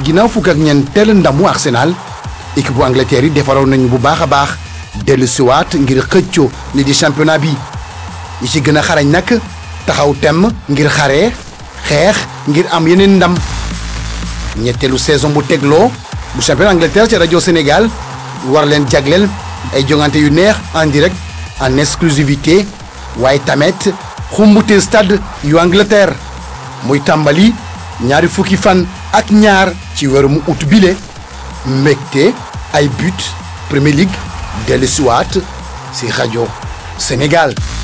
ginnaaw fukk ak ñeenteel ndamu Arsenal équipe bu Angleterre yi defaroon nañu bu baax a baax dellu siwaat ngir xëccoo li di championnat bi ñi ci gën a xarañ nag taxaw temm ngir xeex ngir am yeneen ndam ñetteelu saison bu tegloo bu championnat Angleterre ci rajo Sénégal war leen jagleel ay jongante yu neex en direct en exclusivité waaye tamit xumbute stade yu Angleterre muy tàmbali ñaari fukki fan ak ñaar ci weeru août bile mbégte ay but Premier League dellu siwaat si rajo Sénégal